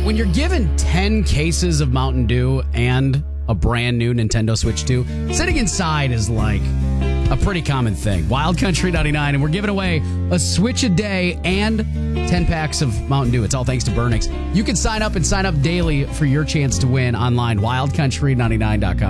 when you're given 10 cases of Mountain Dew and a brand new Nintendo Switch 2, sitting inside is like a pretty common thing. Wild Country 99, and we're giving away a Switch a day and 10 packs of Mountain Dew. It's all thanks to Burnix. You can sign up daily for your chance to win online, wildcountry99.com.